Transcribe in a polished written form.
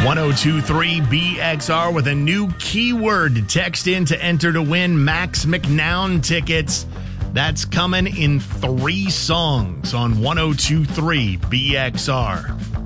1023 BXR with a new keyword to text in to enter to win Max McNown tickets. That's coming in 3 songs on 1023 BXR.